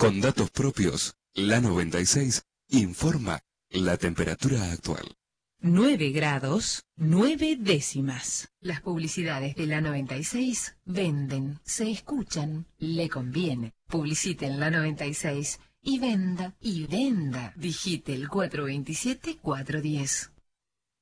Con datos propios, la 96 informa la temperatura actual. 9 grados, 9 décimas. Las publicidades de la 96 venden, se escuchan, le conviene. Publicite en la 96 y venda, y venda. Digite el 427-410.